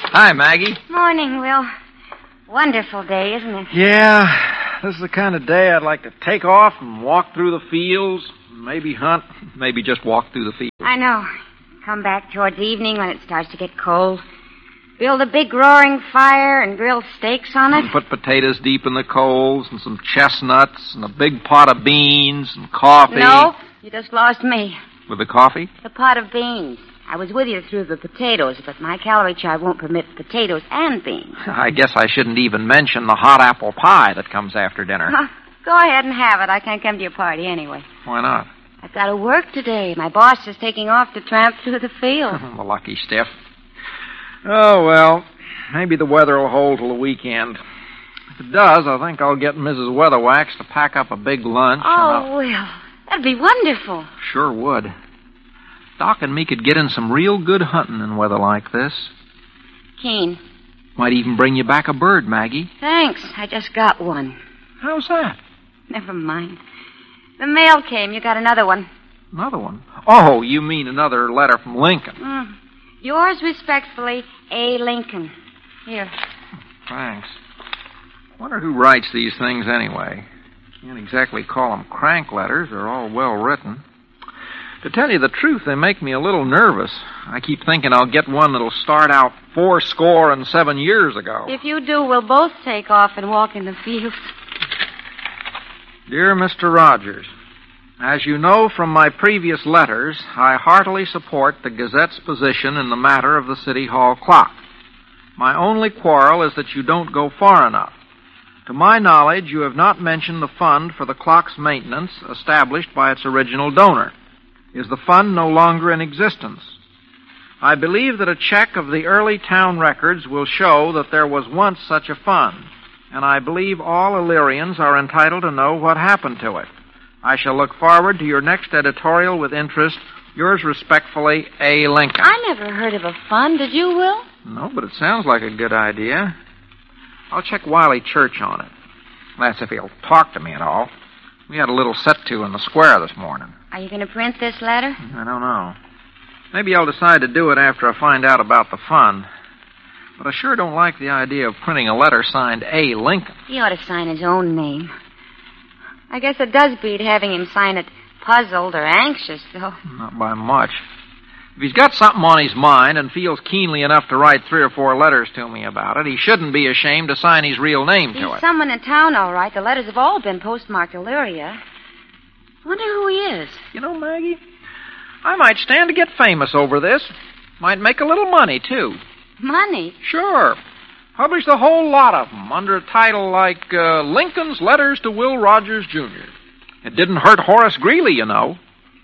Hi, Maggie. Morning, Will. Wonderful day, isn't it? Yeah, this is the kind of day I'd like to take off and walk through the fields, maybe hunt, maybe just walk through the fields. I know. Come back towards evening when it starts to get cold. Build a big roaring fire and grill steaks on it. And put potatoes deep in the coals and some chestnuts and a big pot of beans and coffee. No, you just lost me. With the coffee? The pot of beans. I was with you through the potatoes, but my calorie chart won't permit potatoes and beans. I guess I shouldn't even mention the hot apple pie that comes after dinner. Go ahead and have it. I can't come to your party anyway. Why not? I've got to work today. My boss is taking off to tramp through the field. The lucky stiff. Oh, well, maybe the weather will hold till the weekend. If it does, I think I'll get Mrs. Weatherwax to pack up a big lunch. Oh, Will, that'd be wonderful. Sure would. Doc and me could get in some real good hunting in weather like this. Keen. Might even bring you back a bird, Maggie. Thanks. I just got one. How's that? Never mind. The mail came. You got another one. Another one? Oh, you mean another letter from Lincoln. Yours respectfully, A. Lincoln. Here. Thanks. Wonder who writes these things anyway. Can't exactly call them crank letters. They're all well written. To tell you the truth, they make me a little nervous. I keep thinking I'll get one that'll start out 77 years ago. If you do, we'll both take off and walk in the fields. Dear Mr. Rogers, as you know from my previous letters, I heartily support the Gazette's position in the matter of the City Hall clock. My only quarrel is that you don't go far enough. To my knowledge, you have not mentioned the fund for the clock's maintenance established by its original donor. Is the fund no longer in existence? I believe that a check of the early town records will show that there was once such a fund, and I believe all Illyrians are entitled to know what happened to it. I shall look forward to your next editorial with interest. Yours respectfully, A. Lincoln. I never heard of a fund. Did you, Will? No, but it sounds like a good idea. I'll check Wiley Church on it. That's if he'll talk to me at all. We had a little set-to in the square this morning. Are you going to print this letter? I don't know. Maybe I'll decide to do it after I find out about the fund. But I sure don't like the idea of printing a letter signed A. Lincoln. He ought to sign his own name. I guess it does beat having him sign it puzzled or anxious, though. Not by much. If he's got something on his mind and feels keenly enough to write 3 or 4 letters to me about it, he shouldn't be ashamed to sign his real name to it. He's someone in town, all right. The letters have all been postmarked Illyria. Wonder who he is. You know, Maggie, I might stand to get famous over this. Might make a little money, too. Money? Sure. Publish the whole lot of them under a title like Lincoln's Letters to Will Rogers, Jr. It didn't hurt Horace Greeley, you know.